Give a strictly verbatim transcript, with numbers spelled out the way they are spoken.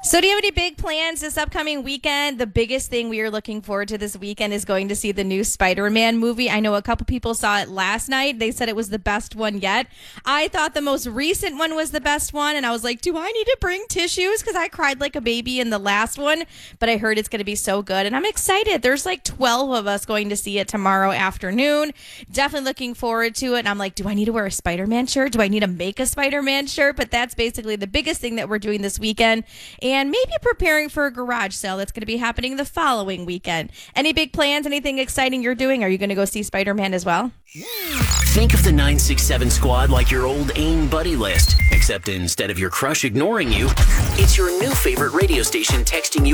So do you have any big plans this upcoming weekend? The biggest thing we are looking forward to this weekend is going to see the new Spider-Man movie. I know a couple people saw it last night. They said it was the best one yet. I thought the most recent one was the best one, and I was like, do I need to bring tissues? Because I cried like a baby in the last one, but I heard it's going to be so good, and I'm excited. There's like twelve of us going to see it tomorrow afternoon. Definitely looking forward to it, and I'm like, do I need to wear a Spider-Man shirt? Do I need to make a Spider-Man shirt? But that's basically the biggest thing that we're doing this weekend. And maybe preparing for a garage sale that's going to be happening the following weekend. Any big plans? Anything exciting you're doing? Are you going to go see Spider-Man as well? Think of the nine six seven squad like your old AIM buddy list, except instead of your crush ignoring you, it's your new favorite radio station texting you